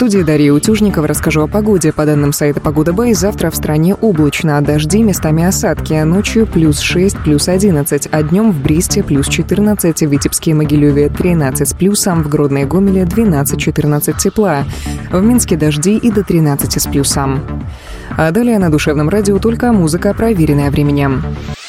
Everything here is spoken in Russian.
студии Дарья Утюжникова. Расскажу о погоде. По данным сайта «Погода.Бэй», завтра в стране облачно, дожди, местами осадки. Ночью +6, +11, а днем в Бресте +14, в Витебске и Могилеве 13 с плюсом, в Гродно и Гомеле 12-14 тепла. В Минске дожди и до 13 с плюсом. А далее на Душевном радио только музыка, проверенная временем.